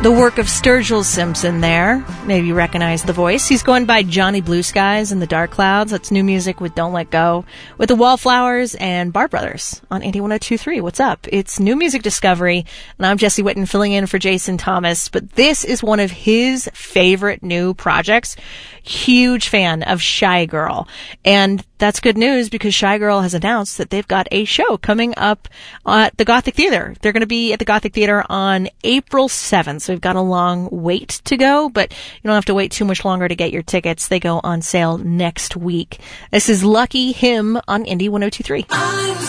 The work of Sturgill Simpson there. Maybe you recognize the voice. He's going by Johnny Blue Skies and the Dark Clouds. That's new music with Don't Let Go, with the Wallflowers and Bar Brothers on 81.2.3. What's up? It's New Music Discovery, and I'm Jessie Whitten filling in for Jason Thomas. But this is one of his favorite new projects. Huge fan of Shy Girl. And that's good news because Shy Girl has announced that they've got a show coming up at the Gothic Theater. They're going to be at the Gothic Theater on April 7th. So we've got a long wait to go, but you don't have to wait too much longer to get your tickets. They go on sale next week. This is Lucky Him on Indie 102.3.